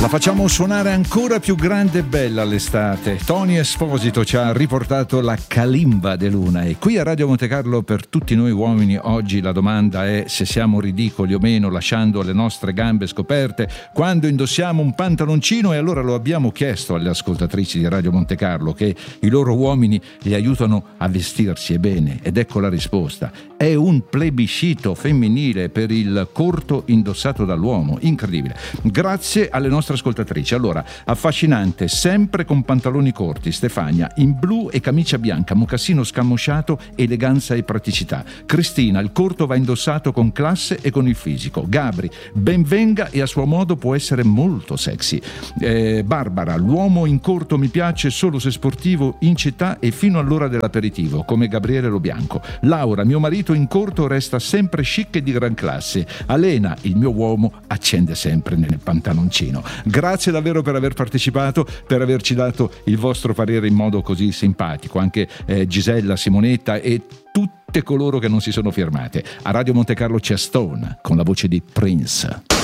La facciamo suonare ancora più grande e bella l'estate. Tony Esposito ci ha riportato la Kalimba de Luna e qui a Radio Montecarlo per tutti noi uomini oggi la domanda è se siamo ridicoli o meno lasciando le nostre gambe scoperte quando indossiamo un pantaloncino, e allora lo abbiamo chiesto alle ascoltatrici di Radio Montecarlo che i loro uomini li aiutano a vestirsi e bene, ed ecco la risposta: è un plebiscito femminile per il corto indossato dall'uomo. Incredibile. Grazie alle nostre ascoltatrici. Allora, affascinante, sempre con pantaloni corti, Stefania in blu e camicia bianca, mocassino scamosciato, eleganza e praticità. Cristina, il corto va indossato con classe e con il fisico. Gabri, ben venga e a suo modo può essere molto sexy. Barbara, l'uomo in corto mi piace solo se sportivo in città e fino all'ora dell'aperitivo, come Gabriele Lo Bianco. Laura, mio marito in corto resta sempre chic e di gran classe. Alena, il mio uomo accende sempre nel pantaloncino. Grazie davvero per aver partecipato, per averci dato il vostro parere in modo così simpatico, anche Gisella, Simonetta e tutte coloro che non si sono firmate. A Radio Montecarlo c'è Stone con la voce di Prince.